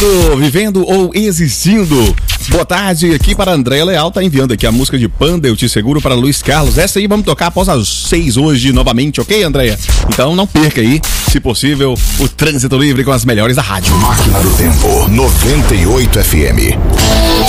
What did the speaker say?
Vivendo ou existindo. Boa tarde aqui para Andréia Leal, tá enviando aqui a música de Panda, Eu Te Seguro, para Luiz Carlos. Essa aí vamos tocar após as 6 hoje novamente, ok, Andréia? Então não perca aí, se possível, o Trânsito Livre com as melhores da rádio. Máquina do Tempo 98 FM.